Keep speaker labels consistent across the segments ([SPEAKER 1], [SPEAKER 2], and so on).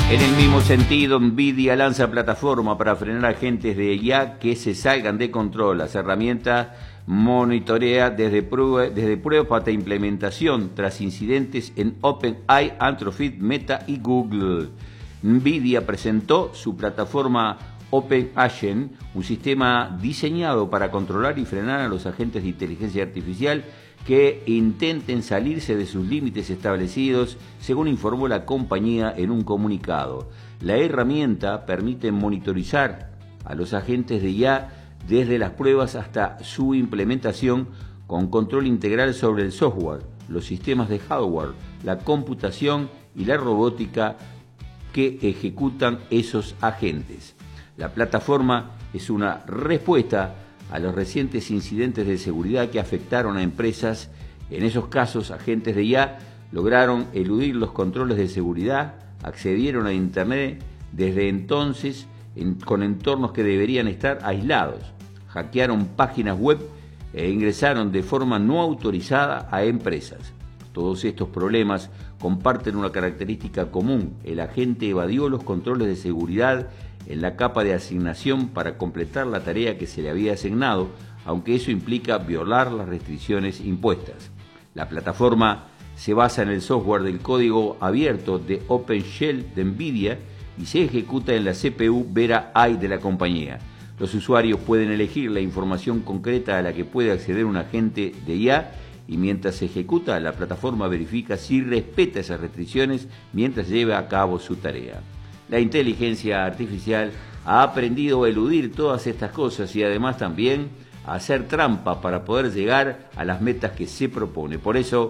[SPEAKER 1] En el mismo sentido, Nvidia lanza plataforma para frenar agentes de IA que se salgan de control. Las herramientas monitorea desde pruebas hasta implementación tras incidentes en OpenAI, Anthropic, Meta y Google. Nvidia presentó su plataforma OpenAgent, un sistema diseñado para controlar y frenar a los agentes de inteligencia artificial que intenten salirse de sus límites establecidos, según informó la compañía en un comunicado. La herramienta permite monitorizar a los agentes de IA desde las pruebas hasta su implementación, con control integral sobre el software, los sistemas de hardware, la computación y la robótica que ejecutan esos agentes. La plataforma es una respuesta a los recientes incidentes de seguridad que afectaron a empresas. En esos casos, agentes de IA lograron eludir los controles de seguridad, accedieron a Internet desde entonces con entornos que deberían estar aislados, hackearon páginas web e ingresaron de forma no autorizada a empresas. Todos estos problemas comparten una característica común: el agente evadió los controles de seguridad en la capa de asignación para completar la tarea que se le había asignado, aunque eso implica violar las restricciones impuestas. La plataforma se basa en el software del código abierto de OpenShell de Nvidia y se ejecuta en la CPU Vera AI de la compañía. Los usuarios pueden elegir la información concreta a la que puede acceder un agente de IA y mientras se ejecuta, la plataforma verifica si respeta esas restricciones mientras lleva a cabo su tarea. La inteligencia artificial ha aprendido a eludir todas estas cosas y además también a hacer trampa para poder llegar a las metas que se propone. Por eso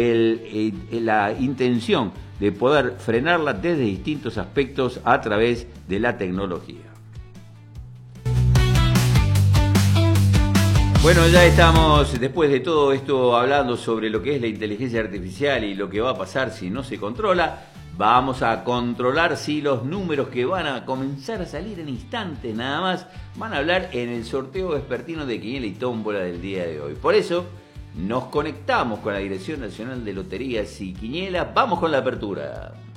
[SPEAKER 1] la intención de poder frenarla desde distintos aspectos a través de la tecnología. Bueno, ya estamos, después de todo esto, hablando sobre lo que es la inteligencia artificial y lo que va a pasar si no se controla. Vamos a controlar si los números que van a comenzar a salir en instantes nada más van a hablar en el sorteo vespertino de Quiniela y Tómbola del día de hoy. Por eso nos conectamos con la Dirección Nacional de Loterías y Quinielas. Vamos con la apertura.